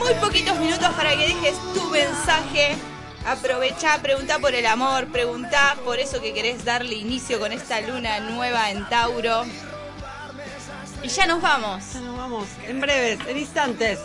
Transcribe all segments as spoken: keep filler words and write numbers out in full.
muy poquitos minutos para que dejes tu mensaje. Aprovechá, preguntá por el amor, preguntá por eso que querés darle inicio con esta luna nueva en Tauro. Y ya nos vamos. Ya nos vamos, en breves, en instantes.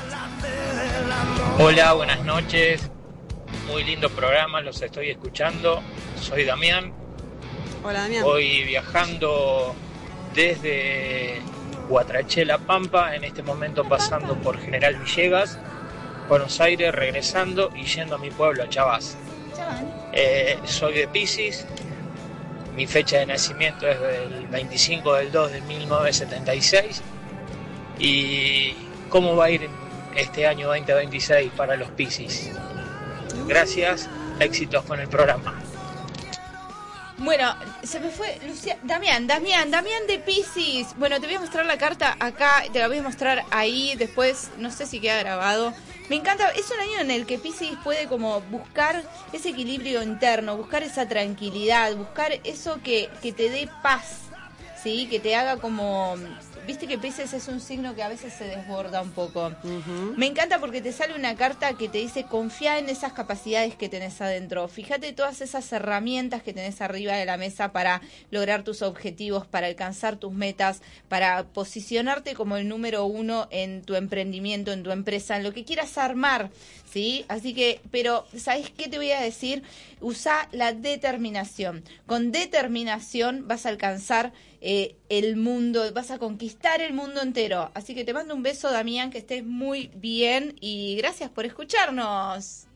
Hola, buenas noches. Muy lindo programa, los estoy escuchando. Soy Damián. Hola, Damián. Voy viajando desde Guatraché, La Pampa, en este momento pasando por General Villegas, Buenos Aires, regresando y yendo a mi pueblo, Chavás. Eh, soy de Piscis, mi fecha de nacimiento es del veinticinco del dos de mil novecientos setenta y seis. ¿Y cómo va a ir este año veinte veintiséis para los Piscis? Gracias, éxitos con el programa. Bueno, se me fue Lucía, Damián, Damián, Damián de Piscis. Bueno, te voy a mostrar la carta acá, te la voy a mostrar ahí, después no sé si queda grabado. Me encanta, es un año en el que Piscis puede como buscar ese equilibrio interno, buscar esa tranquilidad, buscar eso que, que te dé paz, ¿sí? Que te haga como... Viste que Piscis es un signo que a veces se desborda un poco. Uh-huh. Me encanta porque te sale una carta que te dice confía en esas capacidades que tenés adentro. Fíjate todas esas herramientas que tenés arriba de la mesa para lograr tus objetivos, para alcanzar tus metas, para posicionarte como el número uno en tu emprendimiento, en tu empresa, en lo que quieras armar, ¿sí? Así que, pero, ¿sabés qué te voy a decir? Usa la determinación. Con determinación vas a alcanzar eh, el mundo, vas a conquistar el mundo entero. Así que te mando un beso, Damián, que estés muy bien y gracias por escucharnos.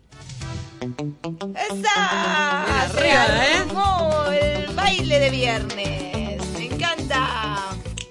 ¡Esa! Rearmó el baile de viernes. Me encanta.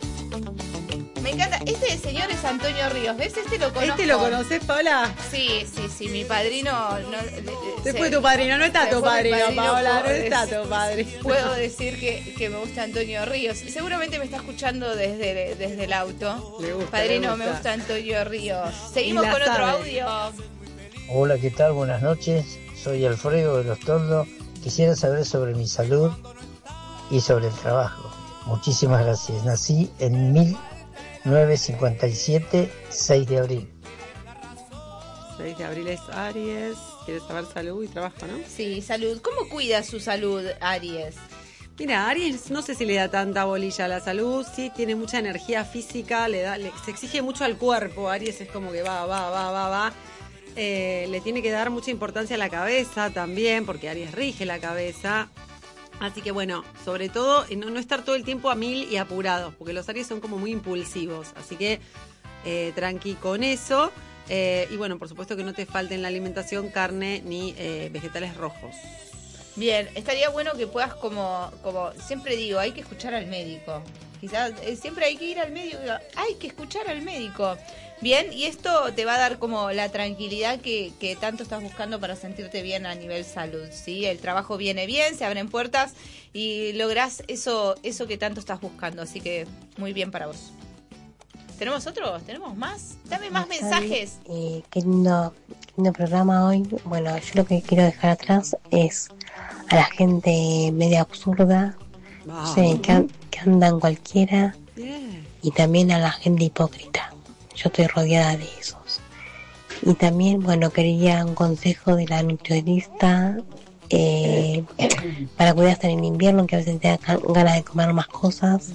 Me encanta. Este señor es Antonio Ríos. ¿Ves? Este lo conozco. ¿Este lo conoces, Paola? Sí, sí, sí. Mi padrino... No, se fue tu padrino. No está tu padrino, padrino, Paola. No está decir, tu padrino. Puedo decir que, que me gusta Antonio Ríos. Seguramente me está escuchando desde, desde el auto. Le gusta, padrino, le gusta. Me gusta Antonio Ríos. Seguimos con sabe. Otro audio. Hola, ¿qué tal? Buenas noches. Soy Alfredo de Los Tordos. Quisiera saber sobre mi salud y sobre el trabajo. Muchísimas gracias. Nací en mil novecientos cincuenta y siete, seis de abril. seis de abril es Aries. ¿Quieres saber salud y trabajo, no? Sí, salud. ¿Cómo cuida su salud, Aries? Mira, Aries no sé si le da tanta bolilla a la salud, sí tiene mucha energía física, le da, le, se exige mucho al cuerpo. Aries es como que va, va, va, va, va. Eh, le tiene que dar mucha importancia a la cabeza también, porque Aries rige la cabeza. Así que bueno, sobre todo no, no estar todo el tiempo a mil y apurados, porque los Aries son como muy impulsivos. Así que eh, tranqui con eso. Eh, y bueno, por supuesto que no te falten la alimentación, carne ni eh, vegetales rojos. Bien, estaría bueno que puedas como, como siempre digo, hay que escuchar al médico. Quizás eh, siempre hay que ir al médico, hay que escuchar al médico. Bien, y esto te va a dar como la tranquilidad que, que tanto estás buscando para sentirte bien a nivel salud, ¿sí? El trabajo viene bien, se abren puertas y lográs eso, eso que tanto estás buscando, así que muy bien para vos. ¿Tenemos otros? ¿Tenemos más? Dame más mensajes. Eh, qué lindo, qué lindo programa hoy. Bueno, yo lo que quiero dejar atrás es a la gente media absurda, wow. No sé, que, que andan cualquiera, yeah. Y también a la gente hipócrita. Yo estoy rodeada de esos. Y también, bueno, quería un consejo de la nutricionista eh, para cuidarse en el invierno, que a veces te da ganas de comer más cosas.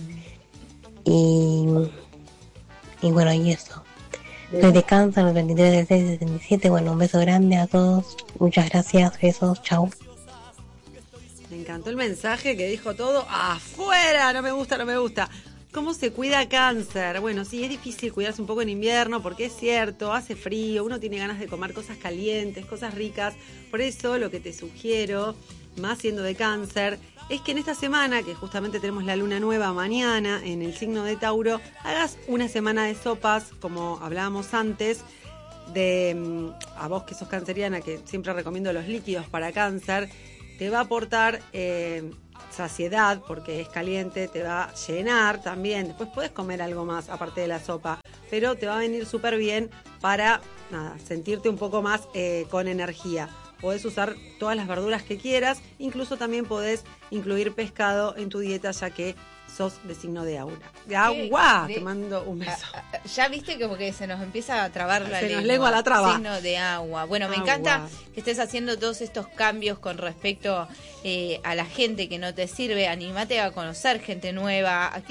Y, y bueno, y eso. Soy de Cáncer, el veintitrés del seis del setenta y siete. Bueno, un beso grande a todos. Muchas gracias, besos, chau. Me encantó el mensaje que dijo todo. ¡Afuera! No me gusta, no me gusta. ¿Cómo se cuida Cáncer? Bueno, sí, es difícil cuidarse un poco en invierno porque es cierto, hace frío, uno tiene ganas de comer cosas calientes, cosas ricas. Por eso lo que te sugiero, más siendo de Cáncer, es que en esta semana, que justamente tenemos la luna nueva mañana en el signo de Tauro, hagas una semana de sopas, como hablábamos antes, de a vos que sos canceriana, que siempre recomiendo los líquidos para Cáncer, te va a aportar... Eh, saciedad porque es caliente, te va a llenar también, después puedes comer algo más aparte de la sopa, pero te va a venir súper bien para nada, sentirte un poco más eh, con energía. Podés usar todas las verduras que quieras, incluso también podés incluir pescado en tu dieta, ya que sos de signo de aura. De agua, de, te mando un beso. A, a, ya viste como que se nos empieza a trabar la se lengua. nos lengua la traba. Signo de agua. Bueno, me agua. encanta que estés haciendo todos estos cambios con respecto eh, a la gente que no te sirve. Anímate a conocer gente nueva.